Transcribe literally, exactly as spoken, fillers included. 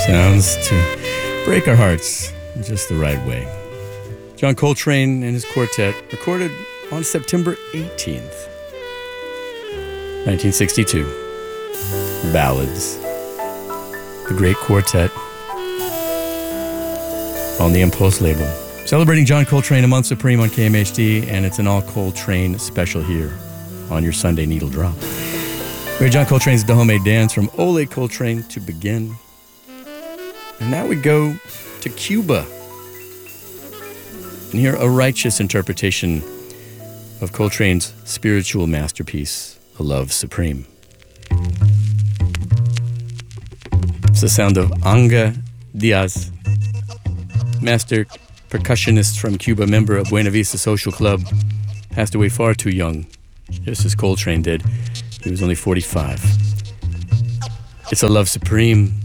Sounds to break our hearts in just the right way. John Coltrane and his quartet recorded on September eighteenth, nineteen sixty-two. Ballads. The Great Quartet on the Impulse label. Celebrating John Coltrane a month supreme on K M H D, and it's an all Coltrane special here on your Sunday Needle Drop. We heard John Coltrane's The Homemade Dance from Ole Coltrane to begin. And now we go to Cuba and hear a righteous interpretation of Coltrane's spiritual masterpiece, A Love Supreme. It's the sound of Anga Diaz, master percussionist from Cuba, member of Buena Vista Social Club, passed away far too young, just as Coltrane did. He was only forty-five. It's A Love Supreme.